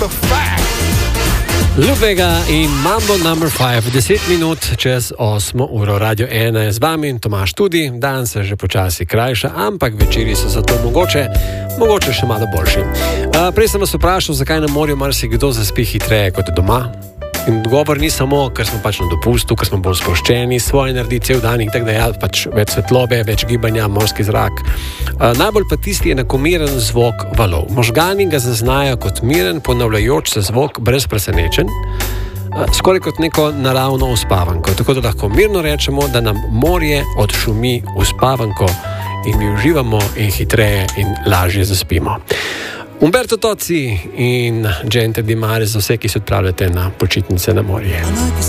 Lubega in Mambo No. 5, 10 minut čez 8 uro, Radio 1 je z vami in Tomaž tudi. Dan se že počasi krajša, ampak večeri so zato mogoče še malo boljši. Prej sem vas vprašal, zakaj na morju marsikdo zaspi hitreje kot doma. In odgovor ni samo, ker smo pač na dopustu, ker smo bolj sproščeni, svoje naredi cel dan in tako da je pač več svetlobe, več gibanja, morski zrak. Najbolj pa tisti enakomeren zvok valov. Možgani ga zaznajo kot miren, ponavljajoč se zvok brez presenečenj, skoraj kot neko naravno uspavanko. Tako da lahko mirno rečemo, da nam morje odšumi uspavanko in mi uživamo in hitreje in lažje zaspimo. Umberto Tozzi in Gente di Mare za vse, ki se odpravljate na počitnice na morje.